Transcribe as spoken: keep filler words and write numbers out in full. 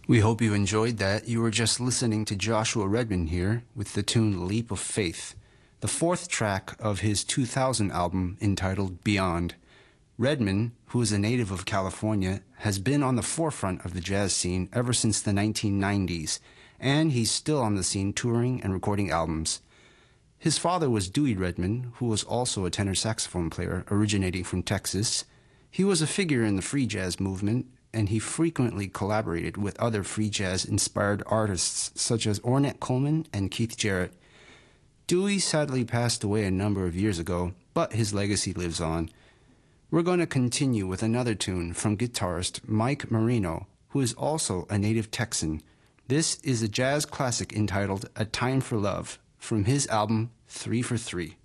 We hope you enjoyed that. You were just listening to Joshua Redman here with the tune Leap of Faith, the fourth track of his two thousand album entitled Beyond. Redman, who is a native of California, has been on the forefront of the jazz scene ever since the nineteen nineties, and he's still on the scene touring and recording albums. His father was Dewey Redman, who was also a tenor saxophone player originating from Texas. He was a figure in the free jazz movement, and he frequently collaborated with other free jazz-inspired artists such as Ornette Coleman and Keith Jarrett. Dewey sadly passed away a number of years ago, but his legacy lives on. We're going to continue with another tune from guitarist Mike Marino, who is also a native Texan. This is a jazz classic entitled A Time for Love from his album Three for Three.